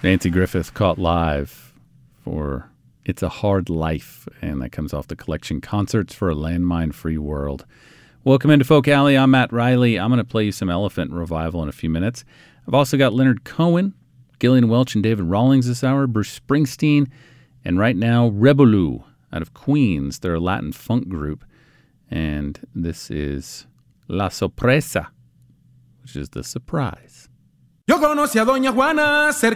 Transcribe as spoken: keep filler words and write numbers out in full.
Nancy Griffith caught live for It's a Hard Life, and that comes off the collection Concerts for a Landmine-Free World. Welcome into Folk Alley. I'm Matt Riley. I'm going to play you some Elephant Revival in a few minutes. I've also got Leonard Cohen, Gillian Welch, and David Rawlings this hour, Bruce Springsteen, and right now, Rebelu out of Queens. They're a Latin funk group, and this is La Sorpresa, which is the surprise. Yo conocí a Doña Juana cerca